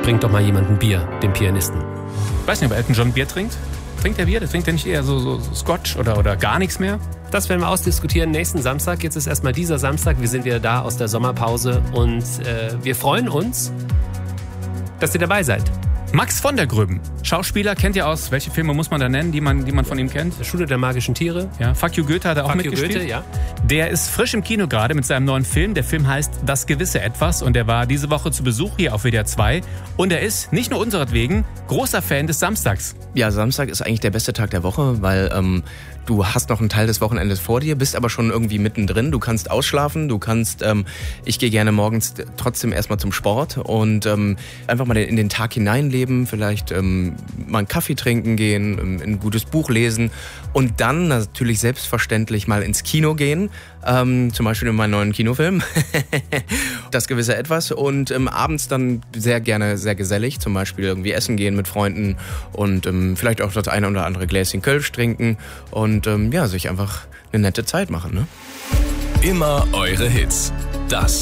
bringt doch mal jemand ein Bier, dem Pianisten. Ich weiß nicht, ob Elton John Bier trinkt. Trinkt er Bier? Das trinkt er nicht eher so Scotch oder gar nichts mehr? Das werden wir ausdiskutieren nächsten Samstag. Jetzt ist erstmal dieser Samstag. Wir sind wieder da aus der Sommerpause und wir freuen uns, dass ihr dabei seid. Max von der Gröben, Schauspieler, kennt ihr aus? Welche Filme muss man da nennen, die man von ihm kennt? Schule der magischen Tiere. Ja, Fuck you Goethe hat er auch mitgespielt. Goethe, ja. Der ist frisch im Kino gerade mit seinem neuen Film. Der Film heißt Das gewisse Etwas und er war diese Woche zu Besuch hier auf WDR 2. Und er ist, nicht nur unseretwegen, großer Fan des Samstags. Ja, Samstag ist eigentlich der beste Tag der Woche, weil du hast noch einen Teil des Wochenendes vor dir, bist aber schon irgendwie mittendrin. Du kannst ausschlafen, ich gehe gerne morgens trotzdem erstmal zum Sport und einfach mal in den Tag hineinleben, vielleicht mal einen Kaffee trinken gehen, ein gutes Buch lesen und dann natürlich selbstverständlich mal ins Kino gehen, zum Beispiel in meinen neuen Kinofilm, Das gewisse Etwas und abends dann sehr gerne sehr gesellig, zum Beispiel irgendwie essen gehen mit Freunden und vielleicht auch das eine oder andere Gläschen Kölsch trinken und sich einfach eine nette Zeit machen, ne? Immer eure Hits. Das